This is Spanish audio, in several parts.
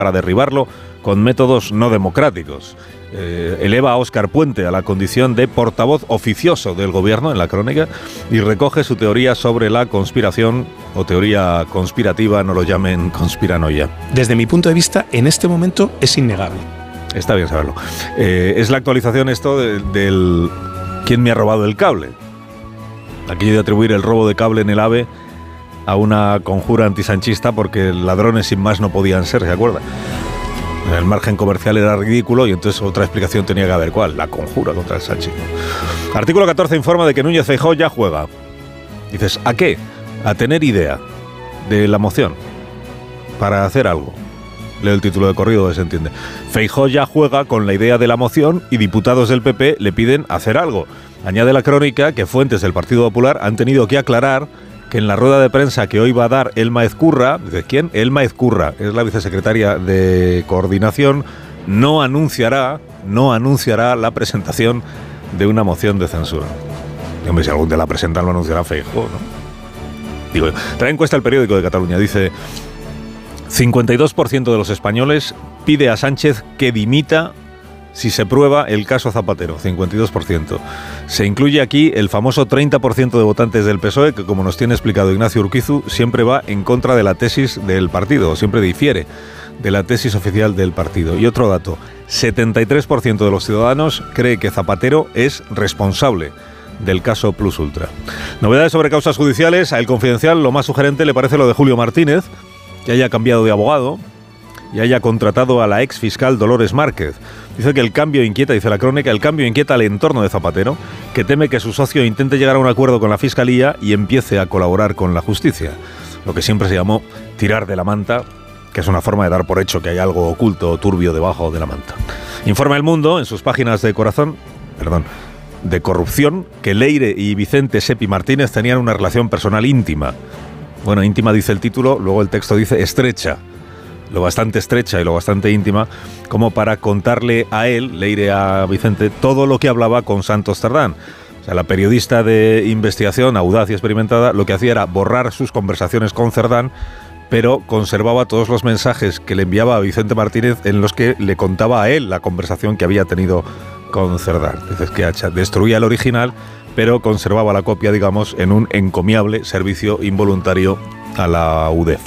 para derribarlo con métodos no democráticos. Eleva a Óscar Puente a la condición de portavoz oficioso del gobierno en la crónica y recoge su teoría sobre la conspiración o teoría conspirativa, no lo llamen conspiranoia. Desde mi punto de vista, en este momento es innegable. Está bien saberlo. Es la actualización esto del ¿quién me ha robado el cable? Aquello de atribuir el robo de cable en el AVE a una conjura antisanchista porque ladrones sin más no podían ser, ¿se acuerda? El margen comercial era ridículo y entonces otra explicación tenía que haber. ¿Cuál? La conjura contra el sanchismo. Artículo 14 informa de que Núñez Feijóo ya juega. Dices, ¿a qué? A tener idea de la moción para hacer algo. Leo el título de corrido, se entiende. Feijóo ya juega con la idea de la moción y diputados del PP le piden hacer algo. Añade la crónica que fuentes del Partido Popular han tenido que aclarar que en la rueda de prensa que hoy va a dar Elma Ezcurra, ¿de quién? Elma Ezcurra, es la vicesecretaria de Coordinación, no anunciará la presentación de una moción de censura. Y, hombre, si algún día la presentan, lo anunciará Feijóo, ¿no? Digo, trae encuesta el Periódico de Cataluña, dice 52% de los españoles pide a Sánchez que dimita si se prueba el caso Zapatero, 52%. Se incluye aquí el famoso 30% de votantes del PSOE, que como nos tiene explicado Ignacio Urquizu, siempre va en contra de la tesis del partido, siempre difiere de la tesis oficial del partido. Y otro dato, 73% de los ciudadanos cree que Zapatero es responsable del caso Plus Ultra. Novedades sobre causas judiciales. A El Confidencial lo más sugerente le parece lo de Julio Martínez, que haya cambiado de abogado y haya contratado a la ex fiscal Dolores Márquez. Dice que el cambio inquieta, dice la crónica, el cambio inquieta al entorno de Zapatero, que teme que su socio intente llegar a un acuerdo con la Fiscalía y empiece a colaborar con la justicia. Lo que siempre se llamó tirar de la manta, que es una forma de dar por hecho que hay algo oculto o turbio debajo de la manta. Informa El Mundo, en sus páginas de corrupción, que Leire y Vicente Sepi Martínez tenían una relación personal íntima. Bueno, íntima dice el título, luego el texto dice estrecha. Lo bastante estrecha y lo bastante íntima, como para contarle a él, Leire a Vicente, todo lo que hablaba con Santos Cerdán. O sea, la periodista de investigación, audaz y experimentada, lo que hacía era borrar sus conversaciones con Cerdán, pero conservaba todos los mensajes que le enviaba a Vicente Martínez en los que le contaba a él la conversación que había tenido con Cerdán. Dices que destruía el original, pero conservaba la copia, digamos, en un encomiable servicio involuntario a la UDEF.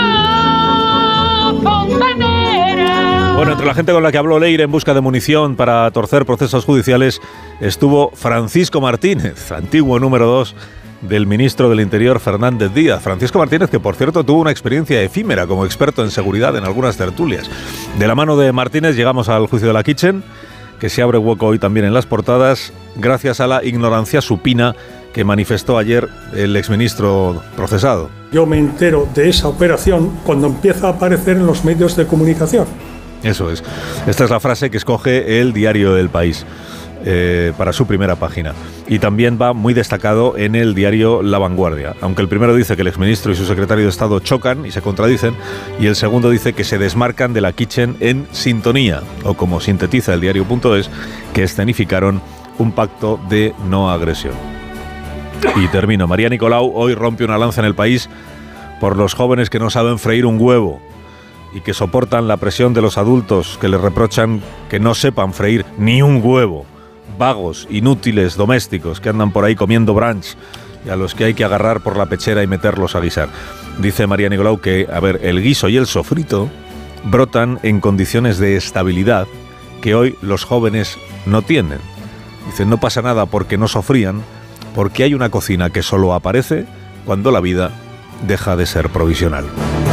Bueno, entre la gente con la que habló Leire en busca de munición para torcer procesos judiciales estuvo Francisco Martínez, antiguo número 2 del ministro del Interior Fernández Díaz. Francisco Martínez, que por cierto tuvo una experiencia efímera como experto en seguridad en algunas tertulias. De la mano de Martínez llegamos al juicio de la Kitchen, que se abre hueco hoy también en las portadas, gracias a la ignorancia supina que manifestó ayer el exministro procesado. Yo me entero de esa operación cuando empieza a aparecer en los medios de comunicación. Eso es. Esta es la frase que escoge el diario El País para su primera página. Y también va muy destacado en el diario La Vanguardia. Aunque el primero dice que el exministro y su secretario de Estado chocan y se contradicen, y el segundo dice que se desmarcan de la Kitchen en sintonía, o como sintetiza el diario.es, que escenificaron un pacto de no agresión. Y termino. María Nicolau hoy rompe una lanza en El País por los jóvenes que no saben freír un huevo y que soportan la presión de los adultos que les reprochan que no sepan freír ni un huevo. Vagos, inútiles, domésticos que andan por ahí comiendo brunch y a los que hay que agarrar por la pechera y meterlos a guisar. Dice María Nicolau que, el guiso y el sofrito brotan en condiciones de estabilidad que hoy los jóvenes no tienen. Dice, no pasa nada porque no sofrían, porque hay una cocina que solo aparece cuando la vida deja de ser provisional.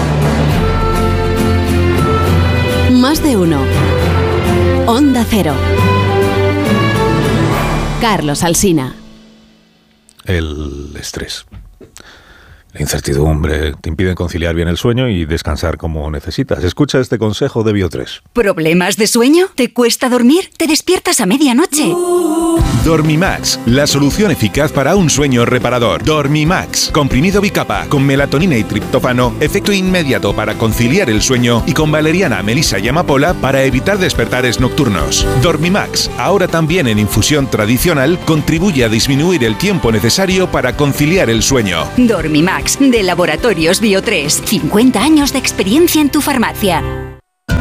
Más de uno. Onda Cero. Carlos Alsina. El estrés, la incertidumbre te impiden conciliar bien el sueño y descansar como necesitas. Escucha este consejo de Bio3. ¿Problemas de sueño? ¿Te cuesta dormir? ¿Te despiertas a medianoche? Dormimax, la solución eficaz para un sueño reparador. Dormimax, comprimido bicapa con melatonina y triptófano, efecto inmediato para conciliar el sueño y con valeriana, melisa y amapola para evitar despertares nocturnos. Dormimax, ahora también en infusión tradicional, contribuye a disminuir el tiempo necesario para conciliar el sueño. Dormimax, de Laboratorios Bio3, 50 años de experiencia en tu farmacia.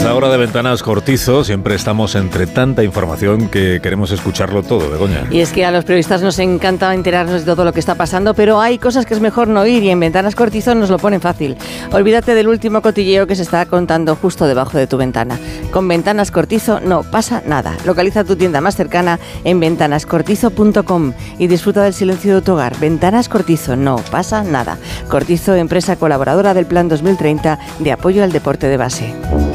Es la hora de Ventanas Cortizo. Siempre estamos entre tanta información que queremos escucharlo todo, Begoña. Y es que a los periodistas nos encanta enterarnos de todo lo que está pasando, pero hay cosas que es mejor no oír, y en Ventanas Cortizo nos lo ponen fácil. Olvídate del último cotilleo que se está contando justo debajo de tu ventana. Con Ventanas Cortizo no pasa nada. Localiza tu tienda más cercana en ventanascortizo.com y disfruta del silencio de tu hogar. Ventanas Cortizo, no pasa nada. Cortizo, empresa colaboradora del Plan 2030 de apoyo al deporte de base.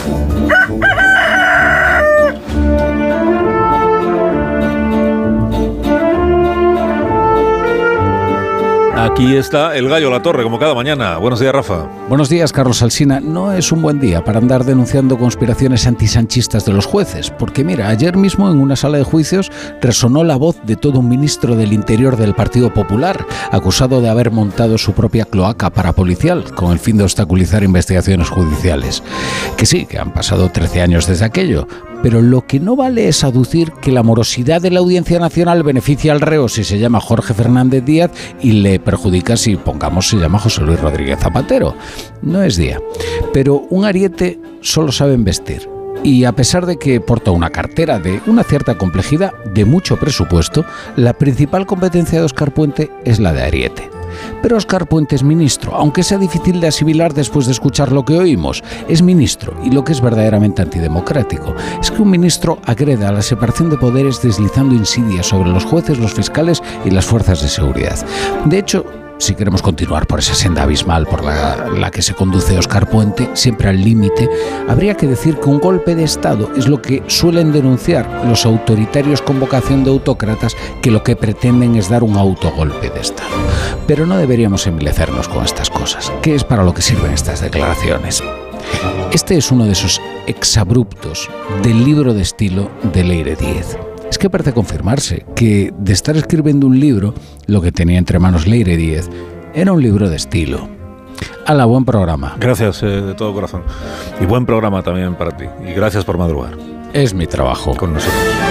Aquí está el gallo La Torre, como cada mañana. Buenos días, Rafa. Buenos días, Carlos Alsina. No es un buen día para andar denunciando conspiraciones antisanchistas de los jueces, porque mira, ayer mismo en una sala de juicios resonó la voz de todo un ministro del Interior del Partido Popular, acusado de haber montado su propia cloaca parapolicial con el fin de obstaculizar investigaciones judiciales. Que sí, que han pasado 13 años desde aquello, pero lo que no vale es aducir que la morosidad de la Audiencia Nacional beneficia al reo si se llama Jorge Fernández Díaz y le perjudica si, pongamos, se llama José Luis Rodríguez Zapatero. No es día. Pero un ariete solo saben vestir. Y a pesar de que porta una cartera de una cierta complejidad, de mucho presupuesto, la principal competencia de Óscar Puente es la de ariete. Pero Óscar Puente es ministro, aunque sea difícil de asimilar después de escuchar lo que oímos. Es ministro, y lo que es verdaderamente antidemocrático es que un ministro agreda a la separación de poderes deslizando insidias sobre los jueces, los fiscales y las fuerzas de seguridad. De hecho, si queremos continuar por esa senda abismal por la que se conduce Óscar Puente, siempre al límite, habría que decir que un golpe de Estado es lo que suelen denunciar los autoritarios con vocación de autócratas, que lo que pretenden es dar un autogolpe de Estado. Pero no deberíamos envilecernos con estas cosas, que es para lo que sirven estas declaraciones. Este es uno de esos exabruptos del libro de estilo de Leire Díez. Es que parece confirmarse que de estar escribiendo un libro, lo que tenía entre manos Leire Díez era un libro de estilo. ¡Hala, buen programa! Gracias, de todo corazón. Y buen programa también para ti. Y gracias por madrugar. Es mi trabajo. Con nosotros.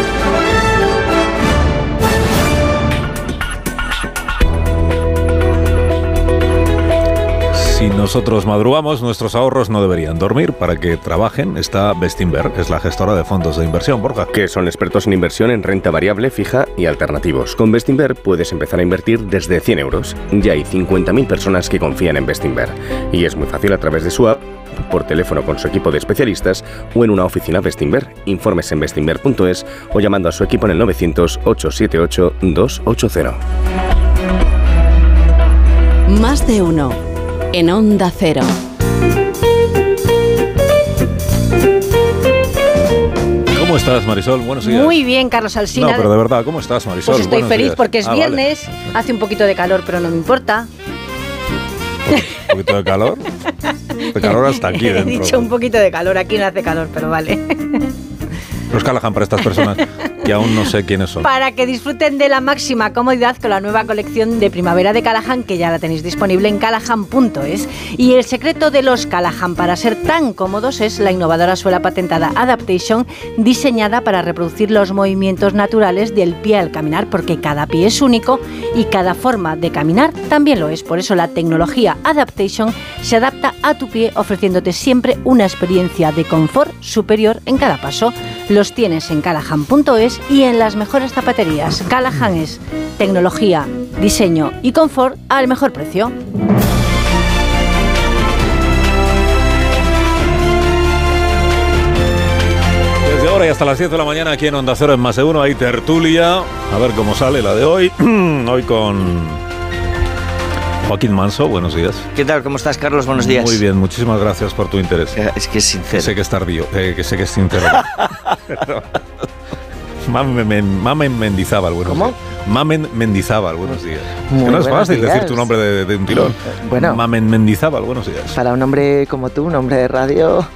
Si nosotros madrugamos, nuestros ahorros no deberían dormir. Para que trabajen está Bestinver, es la gestora de fondos de inversión. Borja. Que son expertos en inversión en renta variable, fija y alternativos. Con Bestinver puedes empezar a invertir desde 100 euros. Ya hay 50.000 personas que confían en Bestinver. Y es muy fácil a través de su app, por teléfono con su equipo de especialistas o en una oficina Bestinver. Informes en bestinver.es o llamando a su equipo en el 900-878-280. Más de uno. En Onda Cero. ¿Cómo estás, Marisol? Buenos días. Muy bien, Carlos Alsina. No, pero de verdad, ¿cómo estás, Marisol? Pues estoy Buenos feliz días. porque es viernes, vale. hace un poquito de calor, pero no me importa. ¿Un poquito de calor? De calor hasta aquí dentro. He dicho un poquito de calor, aquí no hace calor, pero vale. Los Callahan para estas personas que aún no sé quiénes son. Para que disfruten de la máxima comodidad con la nueva colección de primavera de Callahan, que ya la tenéis disponible en callahan.es. Y el secreto de los Callahan para ser tan cómodos es la innovadora suela patentada Adaptation, diseñada para reproducir los movimientos naturales del pie al caminar, porque cada pie es único y cada forma de caminar también lo es. Por eso la tecnología Adaptation se adapta a tu pie, ofreciéndote siempre una experiencia de confort superior en cada paso. Los tienes en callahan.es y en las mejores zapaterías. Callahan es tecnología, diseño y confort al mejor precio. Desde ahora y hasta las 10 de la mañana aquí en Onda Cero en Más de Uno hay tertulia. A ver cómo sale la de hoy. Hoy con Joaquín Manso. Buenos días. ¿Qué tal? ¿Cómo estás, Carlos? Buenos días. Muy bien, muchísimas gracias por tu interés. Es que es sincero. Sé que es tardío, que sé que es sincero. Mamen Mendizábal, buenos ¿Cómo? días. Mamen Mendizábal, buenos días. Muy que no es fácil días. decir tu nombre de un tirón. Bueno. Mamen Mendizábal, buenos días. Para un hombre como tú, un hombre de radio,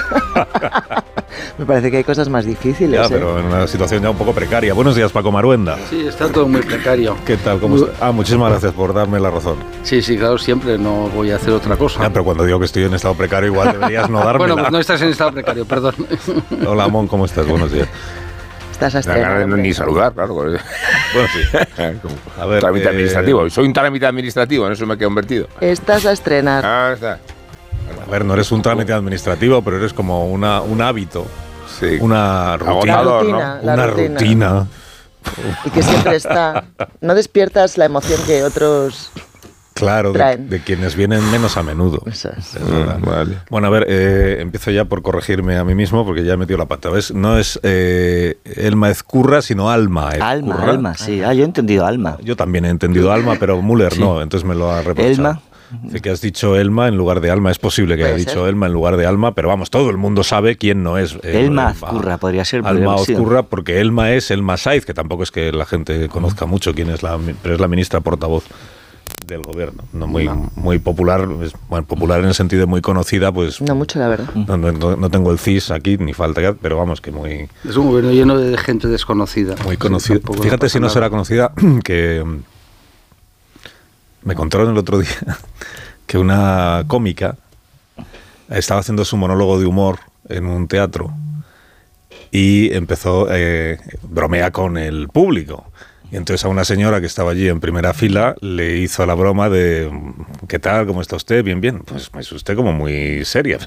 me parece que hay cosas más difíciles. Ya, pero en una situación ya un poco precaria. Buenos días, Paco Maruenda. Sí, está todo muy precario. ¿Qué tal? ¿Cómo está? Muchísimas gracias por darme la razón. Sí, claro, siempre no voy a hacer otra cosa. Ya, pero cuando digo que estoy en estado precario, igual deberías no dármela. Bueno, pues no estás en estado precario, perdón. Hola, Amón, ¿cómo estás? Buenos días. Estás a estrenar. Ni saludar, claro. Bueno, sí. A ver, trámite administrativo. Soy un trámite administrativo, en eso me he convertido. Estás a estrenar. Ah, está. A ver, no eres un trámite administrativo, pero eres como un hábito. Sí. Una rutina. Agotador, ¿no? Una rutina. Y que siempre está. No despiertas la emoción que otros. Claro, de quienes vienen menos a menudo. Eso es. Vale. Bueno, a ver, empiezo ya por corregirme a mí mismo porque ya he metido la pata. ¿Ves? No es Elma Ezcurra, sino Alma Ezcurra. Alma, sí. Yo he entendido Alma. Yo también he entendido Alma, pero Müller Sí. no, entonces me lo ha reprochado. Elma. Dice que has dicho Elma en lugar de Alma. Es posible que haya dicho Elma en lugar de Alma, pero vamos, todo el mundo sabe quién no es. Elma Ezcurra, podría ser. Alma Ezcurra, porque Elma es Elma Saiz, que tampoco es que la gente conozca mucho quién es pero es la ministra portavoz del gobierno. Muy popular, popular en el sentido de muy conocida, pues... No mucho, la verdad. No tengo el CIS aquí, ni falta, pero vamos, que muy... Es un gobierno lleno de gente desconocida. Muy conocida. Sí, Fíjate si no será conocida, que me contaron el otro día que una cómica estaba haciendo su monólogo de humor en un teatro y empezó, bromea con el público. Y entonces a una señora que estaba allí en primera fila le hizo la broma de ¿qué tal? ¿Cómo está usted? Bien, bien. Pues es usted como muy seria.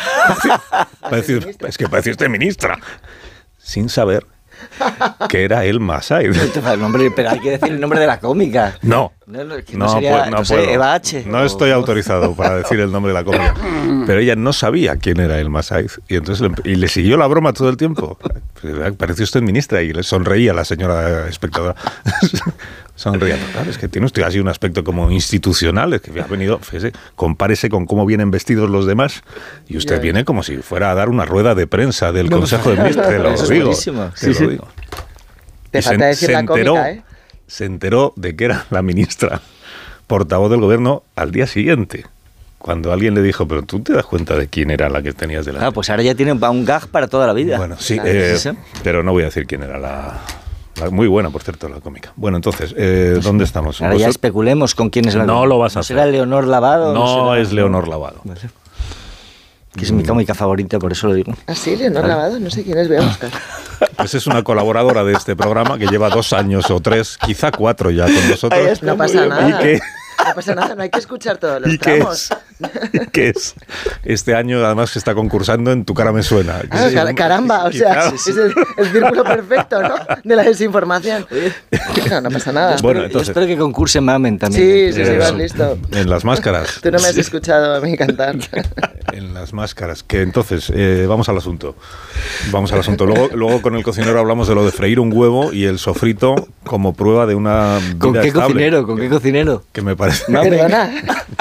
Es que parece usted ministra. Sin saber que era Elma Saiz. Pero hay que decir el nombre de la cómica. No. No sería, no sé, Eva H. No estoy autorizado para decir el nombre de la cómica. Pero ella no sabía quién era Elma Saiz. Y entonces le siguió la broma todo el tiempo. Parece usted ministra. Y le sonreía la señora espectadora. Sonreía. Claro, es que tiene usted así un aspecto como institucional. Es que ha venido, fíjese, compárese con cómo vienen vestidos los demás. Y usted viene como si fuera a dar una rueda de prensa del Consejo de Ministros. Te lo digo. Te lo digo. Te falta decir la cómica, ¿eh? Se enteró de que era la ministra portavoz del gobierno al día siguiente, cuando alguien le dijo, pero tú te das cuenta de quién era la que tenías delante. Ah, pues ahora ya tiene un gag para toda la vida. Bueno, sí, Claro. Pero no voy a decir quién era la muy buena, por cierto, la cómica. Bueno, entonces, ¿dónde estamos? Ahora ya especulemos con quién es la No lo vas a hacer. ¿Será Leonor Lavado? No es Leonor Lavado. Vale. Que es mi cómica favorita, por eso lo digo. ¿Ah, sí? ¿Leonor Lavado? No sé quién es, voy a buscar. Pues es una colaboradora de este programa que lleva 2 años o 3, quizá 4 ya con nosotros. No pasa nada. Y que No pasa nada, no hay que escuchar todos los ¿Y qué tramos. que es este año además que está concursando en Tu cara me suena. Ah, caramba, o sea, claro. es el círculo perfecto, ¿no? De la desinformación. No pasa nada. Bueno, entonces, yo espero que concurse Mamen también. Sí, vas listo. En las máscaras. Tú no me has escuchado a mí cantar. En las máscaras. Que entonces, vamos al asunto. Vamos al asunto. Luego con el cocinero hablamos de lo de freír un huevo y el sofrito como prueba de una vida ¿Con qué estable. cocinero? ¿Con qué cocinero? Que me parece... Perdona.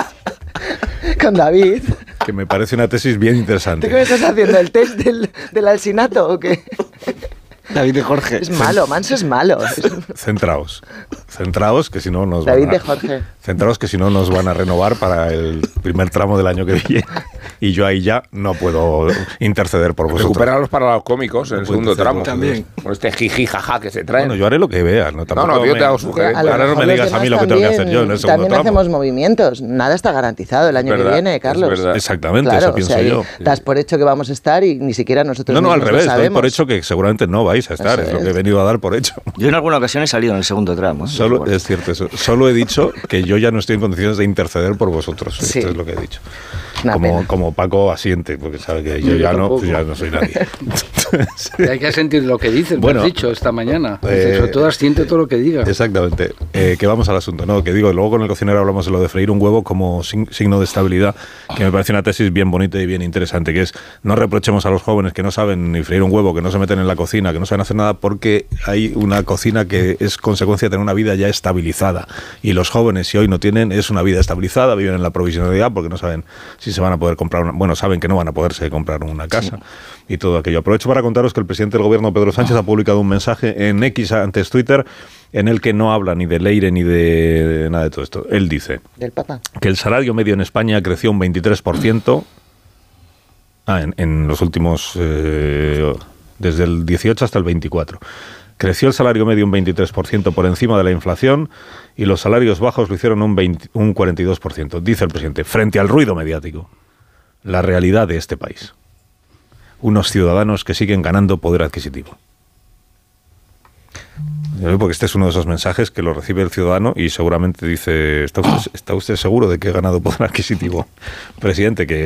Con David. Que me parece una tesis bien ¿Tú interesante. qué me estás haciendo? ¿El test del alsinato o qué? David de Jorge. Es malo, Manso es malo. Centraos, que si no nos David van de Jorge. Centraos que si no nos van a renovar para el primer tramo del año que viene. Y yo ahí ya no puedo interceder por vosotros. Recuperarlos para los cómicos en el segundo tramo. También. Con este jiji jaja que se traen. Bueno, yo haré lo que vea. No, yo te hago sugerencias. Ahora no me digas a mí lo que tengo que hacer yo en el segundo También tramo. hacemos movimientos. Nada está garantizado el año que viene, Carlos. Exactamente, Claro, eso pienso o sea, yo. Das por hecho que vamos a estar y ni siquiera nosotros No, al mismos revés. lo Doy sabemos. por hecho que seguramente no vais a estar. Es lo que he venido a dar por hecho. Yo en alguna ocasión he salido en el segundo tramo. Solo, es cierto eso. Solo he dicho que yo ya no estoy en condiciones de interceder por vosotros. Sí. Esto es lo que he dicho. Una pena. Como Paco asiente, porque sabe que yo ya no soy nadie. Hay que sentir lo que dices, Bueno, lo has dicho esta mañana. Sobre todo asiente todo lo que diga. Exactamente. Que vamos al asunto. No, que digo, luego con el cocinero hablamos de lo de freír un huevo como signo de estabilidad, que me parece una tesis bien bonita y bien interesante, que es no reprochemos a los jóvenes que no saben ni freír un huevo, que no se meten en la cocina, que no saben hacer nada, porque hay una cocina que es consecuencia de tener una vida ya estabilizada. Y los jóvenes, si hoy no tienen, es una vida estabilizada, viven en la provisionalidad porque no saben si se van a poder comprar saben que no van a poderse comprar una casa y todo aquello. Aprovecho para contaros que el presidente del gobierno, Pedro Sánchez, ha publicado un mensaje en X, antes Twitter, en el que no habla ni de Leire ni de nada de todo esto. Él dice Del Papa. que el salario medio en España creció un 23% en los últimos desde el 18 hasta el 24. Creció el salario medio un 23% por encima de la inflación y los salarios bajos lo hicieron un 42%. Dice el presidente, frente al ruido mediático, la realidad de este país. Unos ciudadanos que siguen ganando poder adquisitivo. Porque este es uno de esos mensajes que lo recibe el ciudadano y seguramente dice, ¿está usted seguro de que he ganado poder adquisitivo? Presidente, que